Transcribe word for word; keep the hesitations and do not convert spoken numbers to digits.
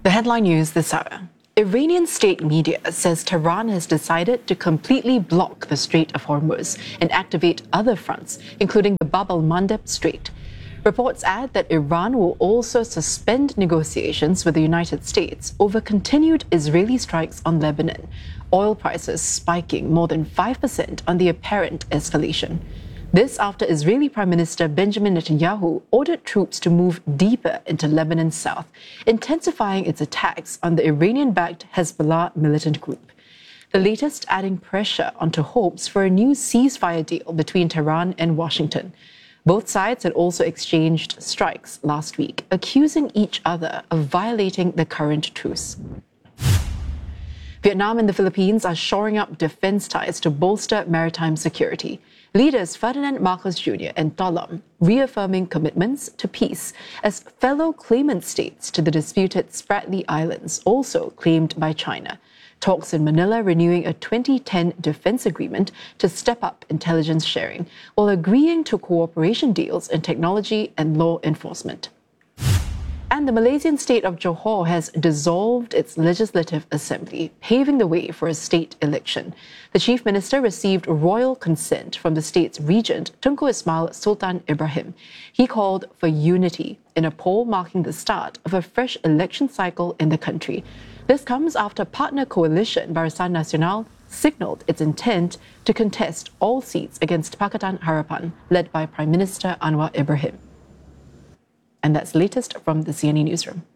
The headline news this hour. Iranian state media says Tehran has decided to completely block the Strait of Hormuz and activate other fronts, including the Bab al-Mandeb Strait. Reports add that Iran will also suspend negotiations with the United States over continued Israeli strikes on Lebanon, oil prices spiking more than five percent on the apparent escalation. This after Israeli Prime Minister Benjamin Netanyahu ordered troops to move deeper into Lebanon's south, intensifying its attacks on the Iranian-backed Hezbollah militant group. The latest adding pressure onto hopes for a new ceasefire deal between Tehran and Washington. Both sides had also exchanged strikes last week, accusing each other of violating the current truce. Vietnam and the Philippines are shoring up defense ties to bolster maritime security. Leaders Ferdinand Marcos Junior and To Lam reaffirming commitments to peace as fellow claimant states to the disputed Spratly Islands, also claimed by China. Talks in Manila renewing a twenty ten defense agreement to step up intelligence sharing, while agreeing to cooperation deals in technology and law enforcement. And the Malaysian state of Johor has dissolved its legislative assembly, paving the way for a state election. The chief minister received royal consent from the state's regent, Tunku Ismail Sultan Ibrahim. He called for unity in a poll marking the start of a fresh election cycle in the country. This comes after partner coalition Barisan Nasional signalled its intent to contest all seats against Pakatan Harapan, led by Prime Minister Anwar Ibrahim. And that's the latest from the C N A Newsroom.